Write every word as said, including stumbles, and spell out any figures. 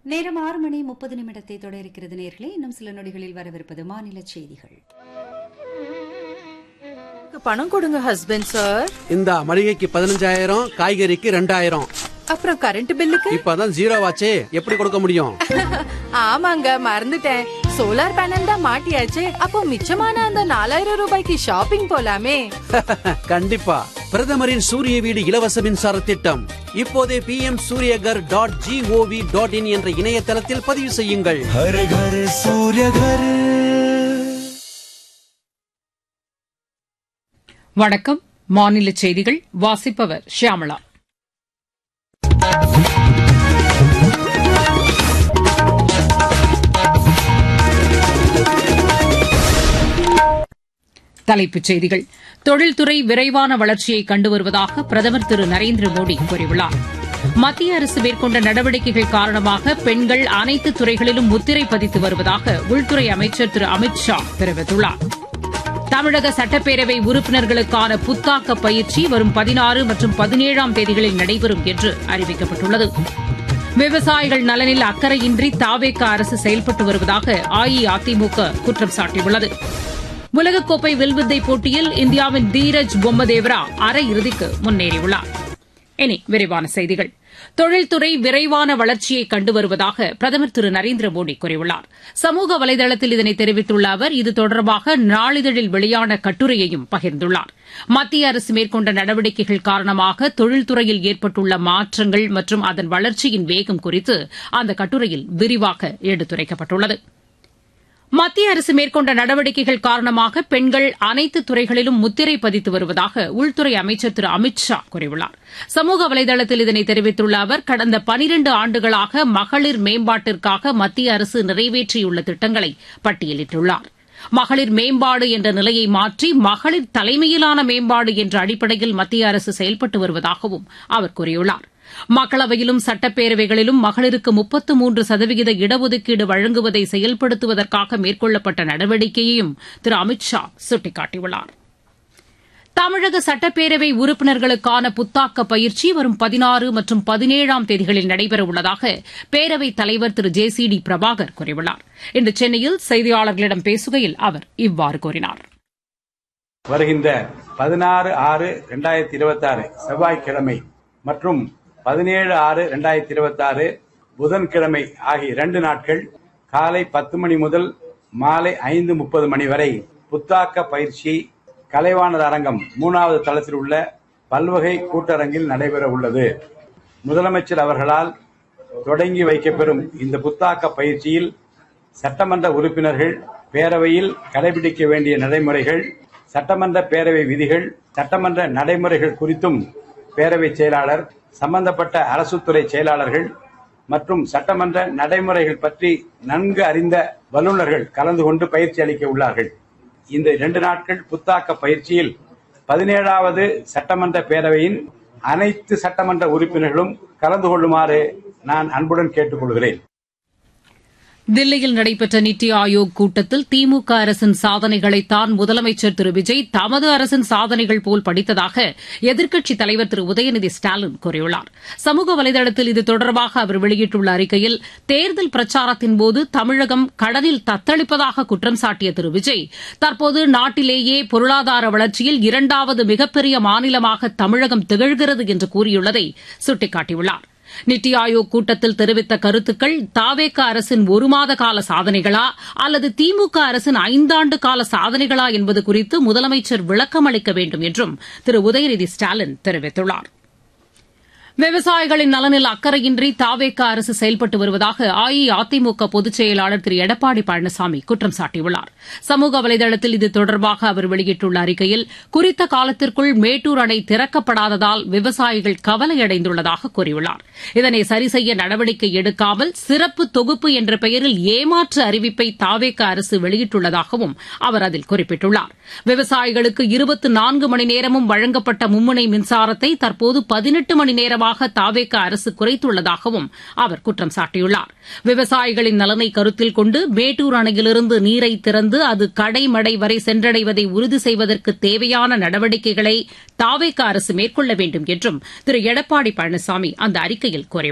நேரம் ஆறு மணி முப்பது நிமிடத்தை தொட இருக்கிறது நேர்களே. இன்னும் சில நொடிகளில் வரவிருப்பது மாநில செய்திகள். பணம் கொடுங்க ஹஸ்பண்ட் சார். இந்த மளிகைக்கு பதினஞ்சாயிரம், காய்கறிக்கு ரெண்டாயிரம். அப்புறம் கரண்ட் பில்லுக்கு இப்பதான் ஜீரோ ஆச்சே, எப்படி கொடுக்க முடியும்? ஆமாங்க, மறந்துட்டேன். சோலார் பேனல் தான் மாட்டியாச்சு. அப்போ மிச்சமான அந்த நாலாயிரம் ரூபாய்க்கு ஷாப்பிங் போலாமே. கண்டிப்பா. பிரதமரின் சூரிய வீடு இலவச மின்சார திட்டம் இப்போதே B M Surya Ghar dot gov dot in என்ற இணையதளத்தில் பதிவு செய்யுங்கள். Her her Surya Ghar. வணக்கம். மாநில செய்திகள் வாசிப்பவர் ஷியாமளா. தலைப்புச் செய்திகள். தொழில்துறை விரைவான வளர்ச்சியை கண்டு வருவதாக பிரதமர் திரு நரேந்திர மோடி கூறியுள்ளார். மத்திய அரசு மேற்கொண்ட நடவடிக்கைகள் காரணமாக பெண்கள் அனைத்து துறைகளிலும் முத்திரை பதித்து வருவதாக உள்துறை அமைச்சர் திரு அமித் ஷா தெரிவித்துள்ளார். தமிழக சட்டப்பேரவை உறுப்பினர்களுக்கான புத்தாக்க பயிற்சி வரும் பதினாறு மற்றும் பதினேழாம் தேதிகளில் நடைபெறும் என்று அறிவிக்கப்பட்டுள்ளது. விவசாயிகள் நலனில் அக்கறையின்றி தாவேக அரசு செயல்பட்டு வருவதாக அஇஅதிமுக குற்றம் சாட்டியுள்ளது. உலகக்கோப்பை வில்வித்தை போட்டியில் இந்தியாவின் தீரஜ் பொம்மதேவரா அரையிறுதிக்கு முன்னேறியுள்ளார். இனி விரிவான செய்திகள். தொழில்துறை விரைவான வளர்ச்சியை கண்டு வருவதாக பிரதமர் திரு நரேந்திர மோடி கூறியுள்ளார். சமூக வலைதளத்தில் இதனை தெரிவித்துள்ள அவர் இது தொடர்பாக நாளிதழில் வெளியான கட்டுரையையும் பகிர்ந்துள்ளார். மத்திய அரசு மேற்கொண்ட நடவடிக்கைகள் காரணமாக தொழில்துறையில் ஏற்பட்டுள்ள மாற்றங்கள் மற்றும் அதன் வளர்ச்சியின் வேகம் குறித்து அந்த கட்டுரையில் விரிவாக எடுத்துரைக்கப்பட்டுள்ளது. மத்திய அரசு மேற்கொண்ட நடவடிக்கைகள் காரணமாக பெண்கள் அனைத்து துறைகளிலும் முத்திரை பதித்து வருவதாக உள்துறை அமைச்சர் திரு அமித் ஷா கூறியுள்ளார். சமூக வலைதளத்தில் இதனை தெரிவித்துள்ள அவர் கடந்த பனிரண்டு ஆண்டுகளாக மகளிர் மேம்பாட்டிற்காக மத்திய அரசு நிறைவேற்றியுள்ள திட்டங்களை பட்டியலிட்டுள்ளார். மகளிர் மேம்பாடு என்ற நிலையை மாற்றி மகளிர் தலைமையிலான மேம்பாடு என்ற அடிப்படையில் மத்திய அரசு செயல்பட்டு வருவதாகவும் அவர் கூறியுள்ளார். மக்களவையிலும் சட்டப்பேரவைகளிலும் மகளிருக்கு முப்பத்து மூன்று சதவீத இடஒதுக்கீடு வழங்குவதை செயல்படுத்துவதற்காக மேற்கொள்ளப்பட்ட நடவடிக்கையையும் திரு அமித் ஷா சுட்டிக்காட்டியுள்ளார். தமிழக சட்டப்பேரவை உறுப்பினர்களுக்கான புத்தாக்க பயிற்சி வரும் பதினாறு மற்றும் பதினேழாம் தேதிகளில் நடைபெறவுள்ளதாக பேரவைத் தலைவர் திரு ஜே சி டி பிரபாகர் கூறியுள்ளார். இன்று சென்னையில் செய்தியாளர்களிடம் பேசுகையில் அவர் இவ்வாறு கூறினார். வருகின்ற பதினாறு ஆறு இரண்டாயிரத்தி இருபத்தி ஆறு செவ்வாய்க்கிழமை மற்றும் பதினேழு ஆறு இரண்டாயிரத்தி இருபத்தி ஆறு புதன்கிழமை ஆகிய இரண்டு நாட்கள் காலை பத்து மணி முதல் மாலை ஐந்து முப்பது மணி வரை புத்தாக்க பயிற்சி கலைவாணர் அரங்கம் மூணாவது தளத்தில் உள்ள பல்வகை கூட்டரங்கில் நடைபெற உள்ளது. முதலமைச்சர் அவர்களால் தொடங்கி வைக்கப்பெறும் இந்த புத்தாக்க பயிற்சியில் சட்டமன்ற உறுப்பினர்கள் பேரவையில் கடைபிடிக்க வேண்டிய நடைமுறைகள், சட்டமன்ற பேரவை விதிகள், சட்டமன்ற நடைமுறைகள் குறித்தும் பேரவை செயலாளர், சம்பந்தப்பட்ட அரசுத்துறை செயலாளர்கள் மற்றும் சட்டமன்ற நடைமுறைகள் பற்றி நன்கு அறிந்த வல்லுநர்கள் கலந்து கொண்டு பயிற்சி அளிக்க உள்ளார்கள். இந்த இரண்டு நாட்கள் புத்தாக்க பயிற்சியில் பதினேழாவது சட்டமன்ற பேரவையின் அனைத்து சட்டமன்ற உறுப்பினர்களும் கலந்து கொள்ளுமாறு நான் அன்புடன் கேட்டுக் கொள்கிறேன். தில்லியில் நடைபெற்ற நித்தி ஆயோக் கூட்டத்தில் திமுக அரசின் சாதனைகளைத்தான் முதலமைச்சர் திரு விஜய் தமது அரசின் சாதனைகள் போல் படித்ததாக எதிர்க்கட்சித் தலைவர் திரு உதயநிதி ஸ்டாலின் கூறியுள்ளார். சமூக வலைதளத்தில் இது தொடர்பாக அவர் வெளியிட்டுள்ள அறிக்கையில் தேர்தல் பிரச்சாரத்தின்போது தமிழகம் கடனில் தத்தளிப்பதாக குற்றம் சாட்டிய திரு விஜய் தற்போது நாட்டிலேயே பொருளாதார வளர்ச்சியில் இரண்டாவது மிகப்பெரிய மாநிலமாக தமிழகம் திகழ்கிறது என்று கூறியுள்ளதை சுட்டிக்காட்டியுள்ளார். நித்தி ஆயோக் கூட்டத்தில் தெரிவித்த கருத்துக்கள் தாவேக அரசின் ஒரு மாத கால சாதனைகளா அல்லது திமுக அரசின் ஐந்தாண்டு கால சாதனைகளா என்பது குறித்து முதலமைச்சர் விளக்கம் அளிக்க வேண்டும் என்றும் திரு உதயநிதி ஸ்டாலின் தெரிவித்துள்ளார். விவசாயிகளின் நலனில் அக்கறையின்றி தாவேக அரசு செயல்பட்டு வருவதாக அஇஅதிமுக பொதுச் செயலாளர் திரு எடப்பாடி பழனிசாமி குற்றம் சாட்டியுள்ளார். சமூக வலைதளத்தில் இது தொடர்பாக அவர் வெளியிட்டுள்ள அறிக்கையில் குறித்த காலத்திற்குள் மேட்டூர் அணை திறக்கப்படாததால் விவசாயிகள் கவலையடைந்துள்ளதாக கூறியுள்ளார். இதனை சரிசெய்ய நடவடிக்கை எடுக்காமல் சிறப்பு தொகுப்பு என்ற பெயரில் ஏமாற்று அறிவிப்பை தாவேக அரசு வெளியிட்டுள்ளதாகவும் அவர் அதில் குறிப்பிட்டுள்ளார். விவசாயிகளுக்கு இருபத்தி நான்கு மணி நேரமும் வழங்கப்பட்ட மும்முனை மின்சாரத்தை தற்போது பதினெட்டு மணி நேரமாக தாவேக அரசு குறைத்துள்ளதாகவும் அவர் குற்றம் சாட்டியுள்ளார். விவசாயிகளின் நலனை கருத்தில் கொண்டு மேட்டூர் அணையிலிருந்து நீரை திறந்து அது கடைமடை வரை சென்றடைவதை உறுதி செய்வதற்கு தேவையான நடவடிக்கைகளை தாவேக அரசு மேற்கொள்ள வேண்டும் என்றும் திரு எடப்பாடி பழனிசாமி அந்த அறிக்கையில் கூறியுள்ளார்.